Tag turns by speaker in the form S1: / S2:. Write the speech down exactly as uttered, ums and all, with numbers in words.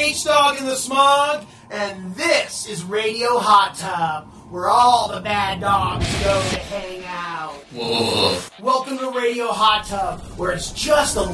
S1: H-Dog in the Smog, and this is Radio Hot Tub, where all the bad dogs go to hang out.
S2: Whoa.
S1: Welcome to Radio Hot Tub, where it's just a